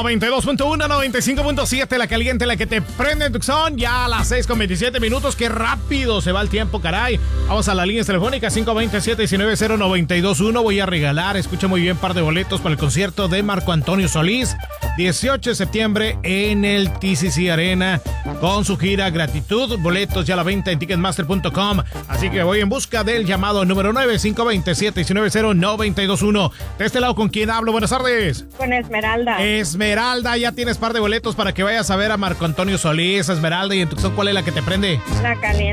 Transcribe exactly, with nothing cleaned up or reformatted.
noventa y dos punto uno, noventa y cinco punto siete, la caliente, la que te prende en Tucson. Ya a las seis con veintisiete minutos. Qué rápido se va el tiempo, caray. Vamos a las líneas telefónicas cinco dos siete, uno nueve cero, nueve dos uno. Voy a regalar, escucha muy bien, par de boletos para el concierto de Marco Antonio Solís. dieciocho de septiembre en el T C C Arena con su gira Gratitud. Boletos ya a la venta en ticketmaster punto com. Así que voy en busca del llamado número nueve cinco dos siete, uno nueve cero, nueve dos uno. De este lado, ¿con quién hablo? Buenas tardes. Con Esmeralda. Esmeralda, ya tienes par de boletos para que vayas a ver a Marco Antonio Solís. Esmeralda, ¿y en Tucson cuál es la que te prende? La caliente.